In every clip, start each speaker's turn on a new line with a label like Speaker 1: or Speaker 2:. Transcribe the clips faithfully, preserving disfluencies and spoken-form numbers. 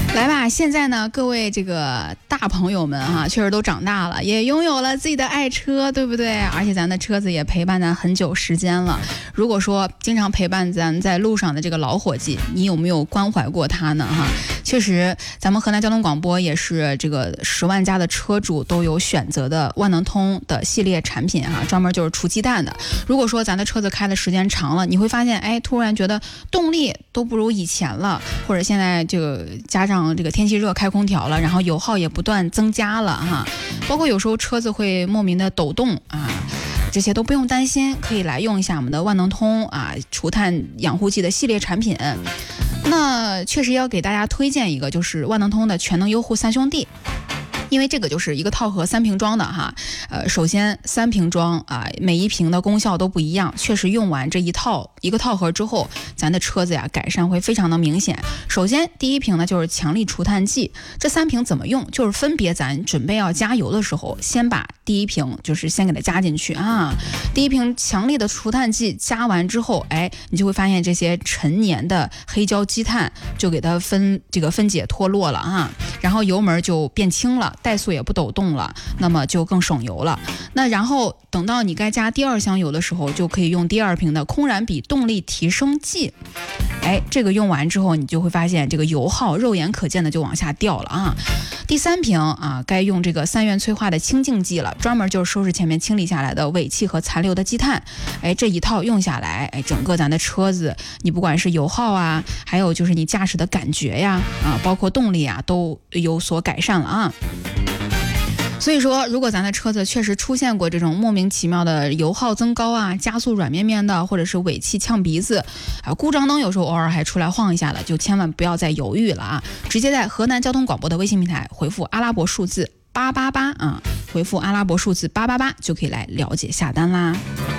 Speaker 1: 来吧，现在呢，各位这个大朋友们哈、啊，确实都长大了，也拥有了自己的爱车，对不对？而且咱的车子也陪伴咱很久时间了。如果说经常陪伴咱在路上的这个老伙计，你有没有关怀过他呢？哈，确实，咱们河南交通广播也是这个十万家的车主都有选择的万能通的系列产品啊，专门就是除鸡蛋的。如果说咱的车子开的时间长了，你会发现，哎，突然觉得动力都不如以前了，或者现在这个加上这个天气热开空调了，然后油耗也不断增加了哈，包括有时候车子会莫名的抖动啊，这些都不用担心，可以来用一下我们的万能通啊除碳养护剂的系列产品。那确实要给大家推荐一个，就是万能通的全能优护三兄弟。因为这个就是一个套盒三瓶装的哈，呃，首先三瓶装啊、呃，每一瓶的功效都不一样，确实用完这一套一个套盒之后，咱的车子呀改善会非常的明显。首先第一瓶呢就是强力除碳剂，这三瓶怎么用？就是分别咱准备要加油的时候，先把第一瓶就是先给它加进去啊，第一瓶强力的除碳剂加完之后，哎，你就会发现这些陈年的黑胶积碳就给它分这个分解脱落了啊，然后油门就变轻了。怠速也不抖动了，那么就更省油了。那然后等到你该加第二箱油的时候，就可以用第二瓶的空燃比动力提升剂。哎，这个用完之后，你就会发现这个油耗肉眼可见的就往下掉了啊。第三瓶啊，该用这个三元催化的清净剂了，专门就是收拾前面清理下来的尾气和残留的积碳。哎，这一套用下来，哎，整个咱的车子，你不管是油耗啊，还有就是你驾驶的感觉呀，啊，包括动力啊，都有所改善了啊。所以说，如果咱的车子确实出现过这种莫名其妙的油耗增高啊，加速软绵绵的，或者是尾气呛鼻子啊，故障灯有时候偶尔还出来晃一下的，就千万不要再犹豫了啊！直接在河南交通广播的微信平台回复阿拉伯数字八八八啊，回复阿拉伯数字八八八就可以来了解下单啦。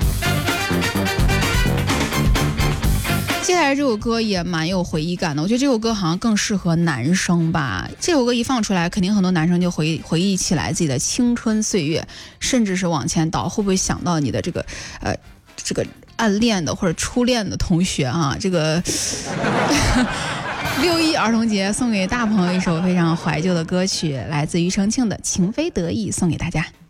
Speaker 1: 接下来这首歌也蛮有回忆感的，我觉得这首歌好像更适合男生吧。这首歌一放出来，肯定很多男生就回回忆起来自己的青春岁月，甚至是往前倒，会不会想到你的这个呃这个暗恋的或者初恋的同学啊？这个六一儿童节送给大朋友一首非常怀旧的歌曲，来自庾澄庆的《情非得已》，送给大家。